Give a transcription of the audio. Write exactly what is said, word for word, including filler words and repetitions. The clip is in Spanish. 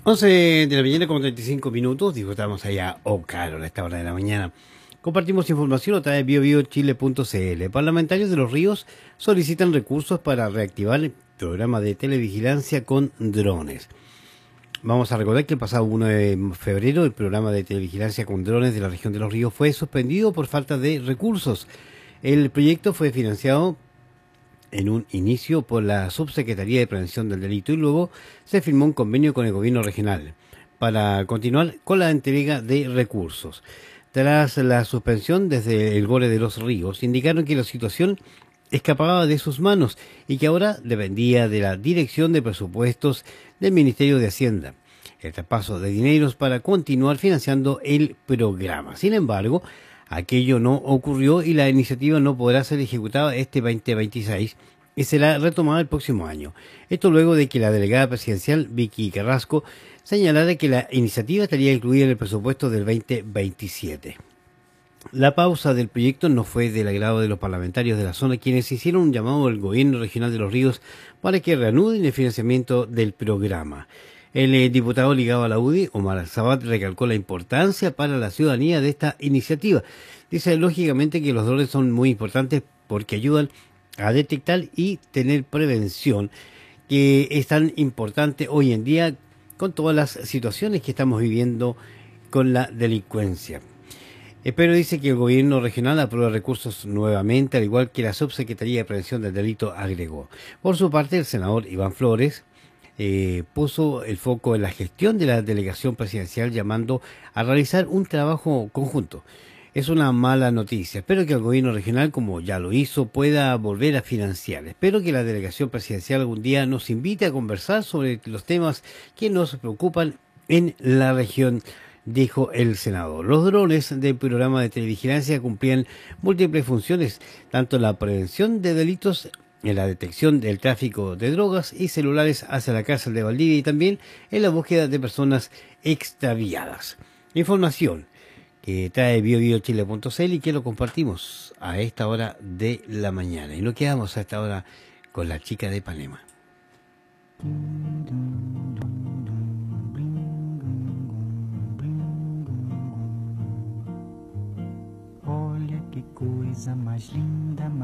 once de la mañana con treinta y cinco minutos, disfrutamos allá Ocaro a esta hora de la mañana. Compartimos información a través de bio bio chile punto c l. Parlamentarios de Los Ríos solicitan recursos para reactivar el programa de televigilancia con drones. Vamos a recordar que el pasado uno de febrero el programa de televigilancia con drones de la región de Los Ríos fue suspendido por falta de recursos. El proyecto fue financiado en un inicio por la Subsecretaría de Prevención del Delito y luego se firmó un convenio con el gobierno regional para continuar con la entrega de recursos. Tras la suspensión desde el Gore de los Ríos, indicaron que la situación escapaba de sus manos y que ahora dependía de la Dirección de Presupuestos del Ministerio de Hacienda. El traspaso de dineros para continuar financiando el programa. Sin embargo, aquello no ocurrió y la iniciativa no podrá ser ejecutada este veinte veintiséis y será retomada el próximo año. Esto luego de que la delegada presidencial Vicky Carrasco señalara que la iniciativa estaría incluida en el presupuesto del veinte veintisiete. La pausa del proyecto no fue del agrado de los parlamentarios de la zona, quienes hicieron un llamado al gobierno regional de Los Ríos para que reanuden el financiamiento del programa. El eh, diputado ligado a la U D I, Omar Sabat, recalcó la importancia para la ciudadanía de esta iniciativa. Dice, lógicamente, que los drones son muy importantes porque ayudan a detectar y tener prevención, que es tan importante hoy en día con todas las situaciones que estamos viviendo con la delincuencia. Espero, dice, que el gobierno regional apruebe recursos nuevamente, al igual que la Subsecretaría de Prevención del Delito, agregó. Por su parte, el senador Iván Flores eh, puso el foco en la gestión de la delegación presidencial, llamando a realizar un trabajo conjunto. Es una mala noticia. Espero que el gobierno regional, como ya lo hizo, pueda volver a financiar. Espero que la delegación presidencial algún día nos invite a conversar sobre los temas que nos preocupan en la región, dijo el senador. Los drones del programa de televigilancia cumplían múltiples funciones, tanto en la prevención de delitos, en la detección del tráfico de drogas y celulares hacia la cárcel de Valdivia y también en la búsqueda de personas extraviadas. Información que trae bio bio chile punto c l y que lo compartimos a esta hora de la mañana. Y nos quedamos a esta hora con la chica de Ipanema. Olha que coisa mais linda,